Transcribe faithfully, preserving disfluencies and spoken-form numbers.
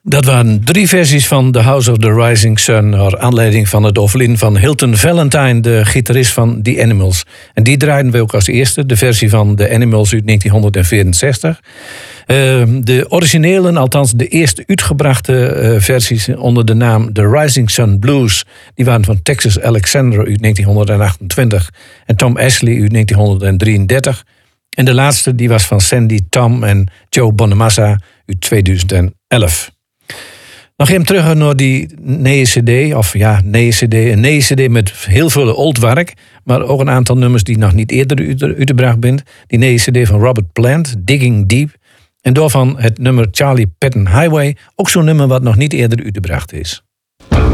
Dat waren drie versies van The House of the Rising Sun, naar aanleiding van het overlijden van Hilton Valentine, de gitarist van The Animals. En die draaiden we ook als eerste, de versie van The Animals uit negentien vierenzestig. Uh, de originele, althans de eerste uitgebrachte uh, versies onder de naam The Rising Sun Blues, die waren van Texas Alexander uit negentien achtentwintig en Tom Ashley uit negentien drieëndertig. En de laatste die was van Sandy Tom en Joe Bonamassa uit tweeduizend elf. Nog even terug naar die nieuwe cd, of ja, nieuwe cd, een nieuwe cd met heel veel old werk, maar ook een aantal nummers die nog niet eerder uitgebracht zijn. Die nieuwe cd van Robert Plant, Digging Deep, en daarvan het nummer Charlie Patton Highway, ook zo'n nummer wat nog niet eerder uitgebracht is.